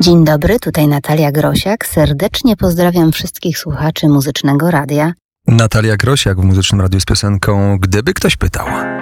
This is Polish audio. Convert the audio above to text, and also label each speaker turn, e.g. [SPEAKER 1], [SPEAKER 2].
[SPEAKER 1] Dzień dobry, tutaj Natalia Grosiak. Serdecznie pozdrawiam wszystkich słuchaczy Muzycznego Radia.
[SPEAKER 2] Natalia Grosiak w Muzycznym Radiu z piosenką Gdyby ktoś pytał.